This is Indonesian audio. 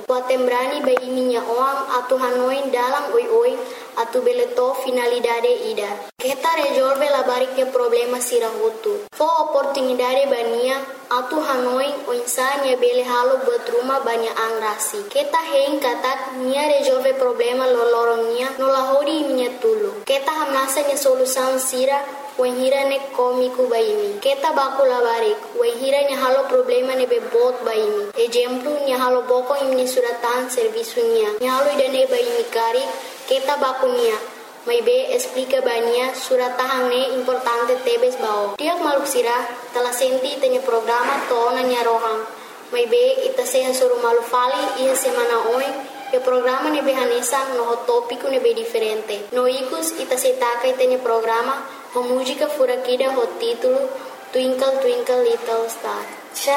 Tembrani ba iminya oam atu hanoin dalam oi atu beleto finalidade ida. Kita resolve la bariknya problema sirahutu. Fo oportunidade bania atu hanoin o insania bele halo buat rumah banyak angrasi. Kita hein katak nia resolve problema lolorongnya nolahori iminya tulu. Kita hamnasa nya solusan sira wahira ne komiku baimi. Kita baku la barik wahira nya halo problema ne bebot baimi. Exemplu nya halo boko imni suratan servisunya. Nya halo idane baimi kari kita baku nia. Mai be explica bania suratahang ne importante tebes bao. Tiak maluk sirah telah senti tanya programa tona nya rohang. Mai be ita sehan suruh malu fali iya semana oing. E programa ne be hanesa no topico ne be diferente. No ikus ita setaka itanya programa ho música furakida ho título Twinkle Twinkle Little Star.